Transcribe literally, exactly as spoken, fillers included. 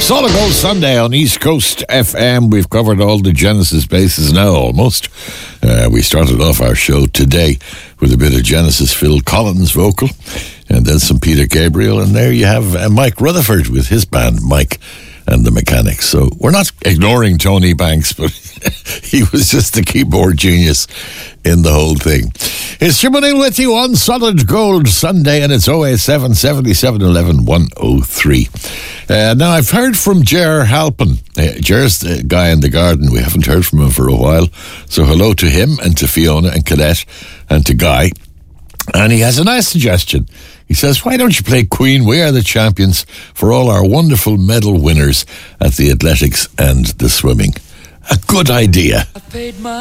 Solid Gold Sunday on East Coast F M. We've covered all the Genesis bases now, almost. Uh, we started off our show today with a bit of Genesis Phil Collins vocal, and then some Peter Gabriel, and there you have uh, Mike Rutherford with his band, Mike and the Mechanics. So we're not ignoring Tony Banks, but he was just the keyboard genius in the whole thing. It's Jim O'Neill with you on Solid Gold Sunday, and it's oh eight seven, seven seven one one, one oh three. Uh, now, I've heard from Ger Halpin. Uh, Ger's the guy in the garden. We haven't heard from him for a while. So hello to him and to Fiona and Colette and to Guy. And he has a nice suggestion. He says, why don't you play Queen, We Are the Champions, for all our wonderful medal winners at the athletics and the swimming? A good idea. I paid my